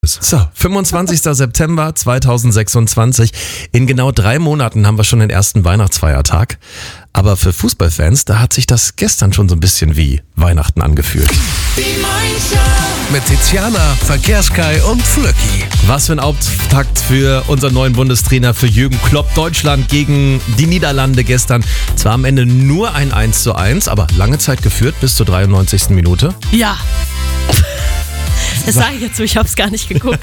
So, 25. September 2026. In genau 3 Monaten haben wir schon den ersten Weihnachtsfeiertag. Aber für Fußballfans, da hat sich das gestern schon so ein bisschen wie Weihnachten angefühlt. Mit Tiziana, Verkehrskai und Flöcki. Was für ein Auftakt für unseren neuen Bundestrainer, für Jürgen Klopp. Deutschland gegen die Niederlande gestern. Zwar am Ende nur ein 1:1, aber lange Zeit geführt bis zur 93. Minute. Ja. Das sage ich jetzt so, ich habe es gar nicht geguckt.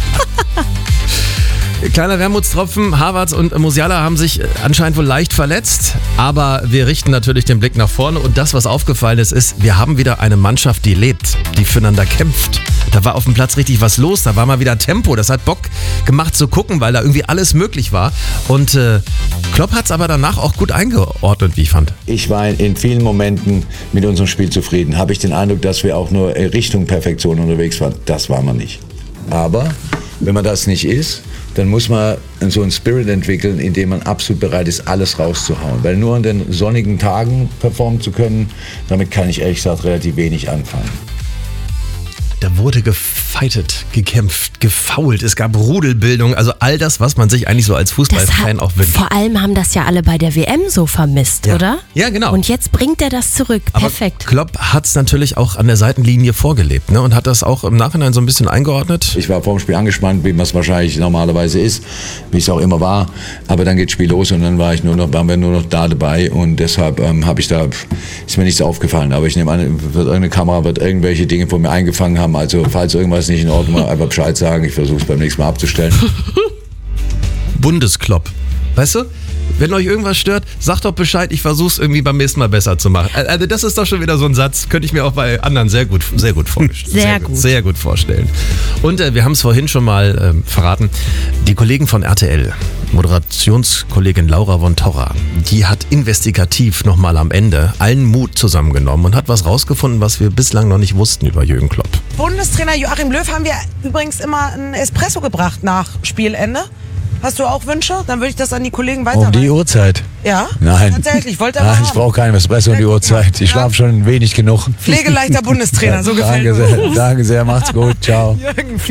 Kleiner Wermutstropfen, Havertz und Musiala haben sich anscheinend wohl leicht verletzt, aber wir richten natürlich den Blick nach vorne und das, was aufgefallen ist, wir haben wieder eine Mannschaft, die lebt, die füreinander kämpft. Da war auf dem Platz richtig was los, da war mal wieder Tempo, das hat Bock gemacht zu gucken, weil da irgendwie alles möglich war und Klopp hat es aber danach auch gut eingeordnet, wie ich fand. Ich war in vielen Momenten mit unserem Spiel zufrieden. Habe ich den Eindruck, dass wir auch nur Richtung Perfektion unterwegs waren. Das war man nicht. Aber wenn man das nicht ist, dann muss man so einen Spirit entwickeln, in dem man absolut bereit ist, alles rauszuhauen. Weil nur an den sonnigen Tagen performen zu können, damit kann ich ehrlich gesagt relativ wenig anfangen. Da wurde gefightet, gekämpft, gefoult, es gab Rudelbildung, also all das, was man sich eigentlich so als Fußballfan auch wünscht. Vor allem haben das ja alle bei der WM so vermisst, Ja. oder? Ja, genau. Und jetzt bringt er das zurück. Aber Perfekt. Klopp hat es natürlich auch an der Seitenlinie vorgelebt, ne? Und hat das auch im Nachhinein so ein bisschen eingeordnet. Ich war vor dem Spiel angespannt, wie man es wahrscheinlich normalerweise ist, wie es auch immer war. Aber dann geht das Spiel los und dann waren wir nur noch da dabei. Und deshalb ist mir nichts aufgefallen. Aber ich nehme an, irgendeine Kamera wird irgendwelche Dinge von mir eingefangen haben. Also falls irgendwas nicht in Ordnung war, einfach Bescheid sagen. Ich versuche es beim nächsten Mal abzustellen. Bundesklopp. Weißt du? Wenn euch irgendwas stört, sagt doch Bescheid, ich versuche es irgendwie beim nächsten Mal besser zu machen. Also das ist doch schon wieder so ein Satz, könnte ich mir auch bei anderen sehr gut vorstellen. Sehr gut vorstellen. Und wir haben es vorhin schon mal verraten, die Kollegen von RTL, Moderationskollegin Laura von Torra, die hat investigativ nochmal am Ende allen Mut zusammengenommen und hat was rausgefunden, was wir bislang noch nicht wussten über Jürgen Klopp. Bundestrainer Joachim Löw haben wir übrigens immer einen Espresso gebracht nach Spielende. Hast du auch Wünsche? Dann würde ich das an die Kollegen weiterreichen. Um die Uhrzeit? Ja? Nein. Tatsächlich, wollte aber Ach, ich brauche keinen Espresso um die Uhrzeit. Ich schlafe schon wenig genug. Pflegeleichter Bundestrainer, so gefällt mir. Danke sehr, macht's gut, ciao. Jürgen